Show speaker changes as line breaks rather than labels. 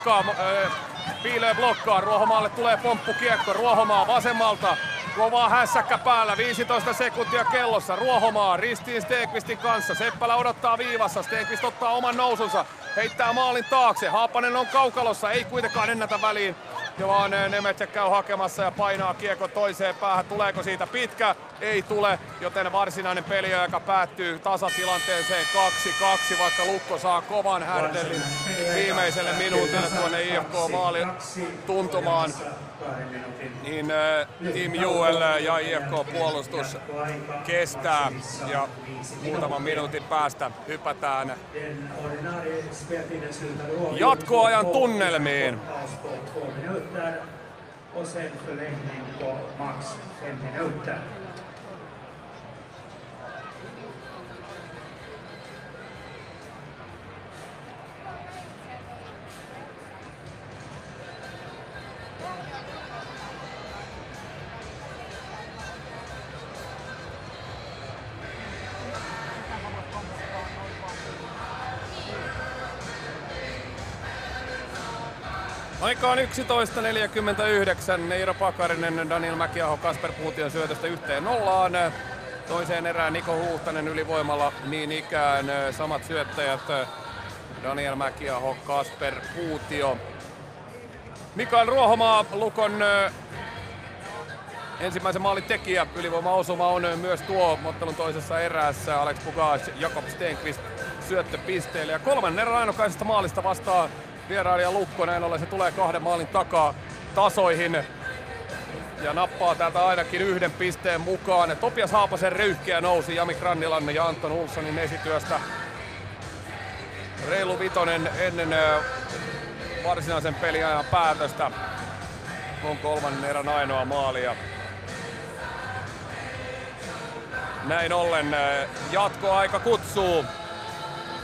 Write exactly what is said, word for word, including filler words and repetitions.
Piilee blokkaa, Ruohomaalle tulee pomppukiekko, Ruohomaa vasemmalta, kovaa hässäkkä päällä, viisitoista sekuntia kellossa, Ruohomaa ristiin Stenqvistin kanssa, Seppälä odottaa viivassa, Stenqvist ottaa oman nousunsa, heittää maalin taakse, Haapanen on kaukalossa, ei kuitenkaan ennätä väliin, ja vaan Nemetsek käy hakemassa ja painaa kiekko toiseen päähän, tuleeko siitä pitkä? Ei tule, joten varsinainen peliaika päättyy tasatilanteeseen kaksi kaksi, vaikka Lukko saa kovan härdellin viimeiselle minuutille tuonne I F K-maalin tuntumaan. Niin Team U L ja I F K-puolustus kestää ja muutaman minuutin päästä hypätään jatkoajan tunnelmiin.
Och sen förlängning på max fem minuter.
Aika on yksitoista neljäkymmentäyhdeksän. Neiro Pakarinen, Daniel Mäkiaho, Kasper Puution syötöstä yhteen nollaan. Toiseen erään Niko Huuhtanen ylivoimalla niin ikään. Samat syöttäjät Daniel Mäkiaho, Kasper Puutio. Mikael Ruohomaa, Lukon ensimmäisen maalin tekijä. Ylivoimaosuma on myös tuo ottelun toisessa erässä. Alex Pugas, Jakob Stenqvist syöttöpisteelle. Ja kolmannen erän ainokaisesta maalista vastaa vierailija Lukko, näin ollen se tulee kahden maalin takaa tasoihin ja nappaa täältä ainakin yhden pisteen mukaan. Topias Haapasen röyhkeä nousi Jami Grannilan ja Anton Olssonin esityöstä. Reilu vitonen ennen varsinaisen peliajan päätöstä on kolmannen erän ainoa maalia. Näin ollen jatkoaika kutsuu.